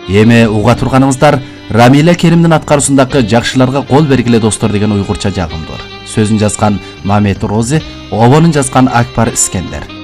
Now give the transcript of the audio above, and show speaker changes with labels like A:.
A: Эми уга турганыңыздар Рамила Керимдин аткаруусундагы жакшыларга кол бергиле достор деген уйгурча жагымдыр. Сөзүн жазган Мамед Рози, обонун жазган Акбар Искендер.